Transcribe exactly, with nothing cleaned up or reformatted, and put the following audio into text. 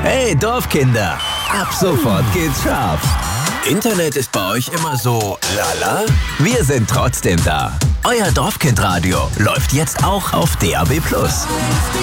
Hey Dorfkinder, ab sofort geht's scharf. Internet ist bei euch immer so lala? Wir sind trotzdem da. Euer Dorfkindradio läuft jetzt auch auf D A B plus.